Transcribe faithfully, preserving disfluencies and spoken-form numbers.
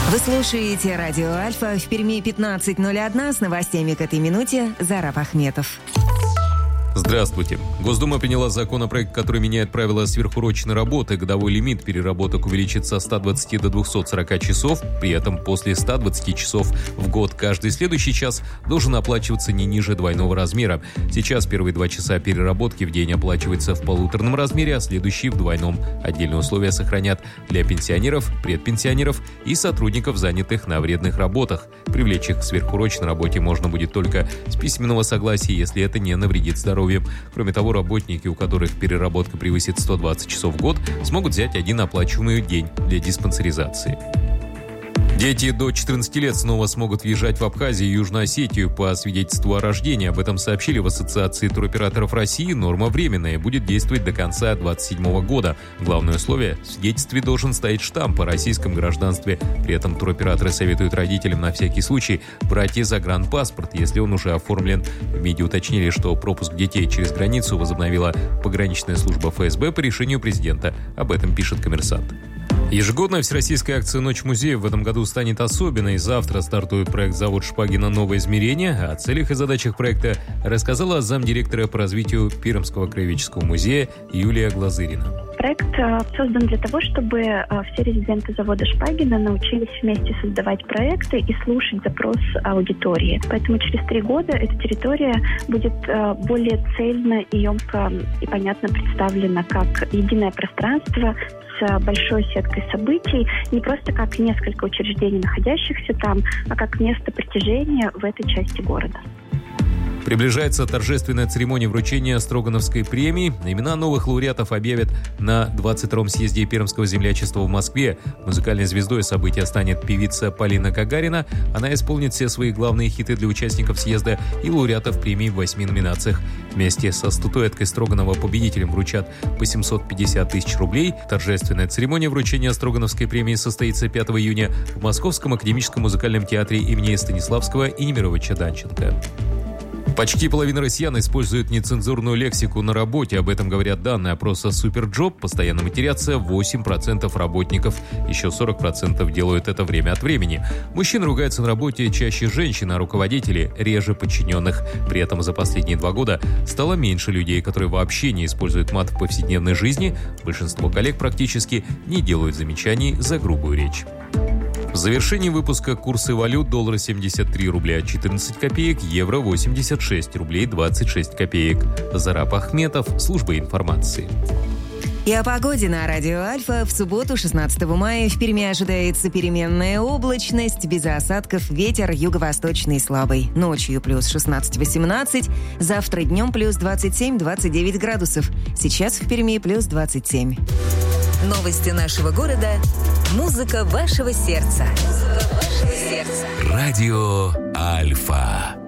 Вы слушаете радио Альфа. В Перми пятнадцать ноль один. С новостями к этой минуте Зараб Ахметов. Здравствуйте. Госдума приняла законопроект, который меняет правила сверхурочной работы. Годовой лимит переработок увеличится со ста двадцати до двухсот сорока часов. При этом после ста двадцати часов в год каждый следующий час должен оплачиваться не ниже двойного размера. Сейчас первые два часа переработки в день оплачиваются в полуторном размере, а следующие в двойном. Отдельные условия сохранят для пенсионеров, предпенсионеров и сотрудников, занятых на вредных работах. Привлечь их к сверхурочной работе можно будет только с письменного согласия, если это не навредит здоровью. Кроме того, работники, у которых переработка превысит сто двадцать часов в год, смогут взять один оплачиваемый день для диспансеризации. Дети до четырнадцати лет снова смогут въезжать в Абхазию и Южную Осетию по свидетельству о рождении. Об этом сообщили в Ассоциации туроператоров России. Норма временная, будет действовать до конца двадцать седьмого года. Главное условие – в свидетельстве должен стоять штамп о российском гражданстве. При этом туроператоры советуют родителям на всякий случай брать и загранпаспорт, если он уже оформлен. В МИДе уточнили, что пропуск детей через границу возобновила пограничная служба эф эс бэ по решению президента. Об этом пишет «Коммерсант». Ежегодная всероссийская акция «Ночь музеев» в этом году станет особенной. Завтра стартует проект «Завод Шпагина. Новое измерение». О целях и задачах проекта рассказала замдиректора по развитию Пермского краеведческого музея Юлия Глазырина. Проект создан для того, чтобы все резиденты завода Шпагина научились вместе создавать проекты и слушать запрос аудитории. Поэтому через три года эта территория будет более цельно и емко и понятно представлена как единое пространство с большой сеткой событий, не просто как несколько учреждений, находящихся там, а как место притяжения в этой части города. Приближается торжественная церемония вручения Строгановской премии. Имена новых лауреатов объявят на двадцать втором съезде Пермского землячества в Москве. Музыкальной звездой события станет певица Полина Гагарина. Она исполнит все свои главные хиты для участников съезда и лауреатов премии в восьми номинациях. Вместе со статуэткой Строганова победителям вручат по семьсот пятьдесят тысяч рублей. Торжественная церемония вручения Строгановской премии состоится пятого июня в Московском академическом музыкальном театре имени Станиславского и Немировича Данченко. Почти половина россиян используют нецензурную лексику на работе. Об этом говорят данные опроса «Суперджоп». Постоянно матерятся восемь процентов работников. Еще сорок процентов делают это время от времени. Мужчины ругаются на работе чаще женщин, а руководители реже подчиненных. При этом за последние два года стало меньше людей, которые вообще не используют мат в повседневной жизни. Большинство коллег практически не делают замечаний за грубую речь. В завершении выпуска курсы валют: доллар семьдесят три рубля четырнадцать копеек, евро восемьдесят шесть рублей двадцать шесть копеек. Зараб Ахметов, служба информации. И о погоде на радио Альфа. В субботу, шестнадцатого мая, в Перми ожидается переменная облачность, без осадков, ветер юго-восточный слабый. Ночью плюс шестнадцать-восемнадцать, завтра днем плюс двадцать семь двадцать девять градусов. Сейчас в Перми плюс двадцать семь. Новости нашего города. Музыка вашего сердца. Музыка вашего сердца. Радио Альфа.